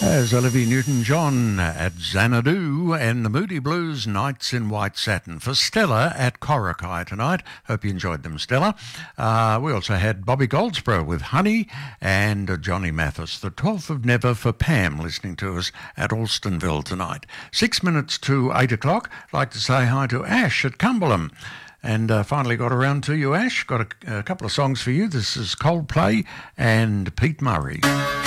As Olivia Newton-John at Xanadu and the Moody Blues Nights in White Satin for Stella at Korakai tonight. Hope you enjoyed them, Stella. We also had Bobby Goldsboro with Honey and Johnny Mathis, the 12th of Never for Pam, listening to us at Alstonville tonight. 6 minutes to 8 o'clock. I'd like to say hi to Ash at Cumberland. And finally got around to you, Ash. Got a couple of songs for you. This is Coldplay and Pete Murray.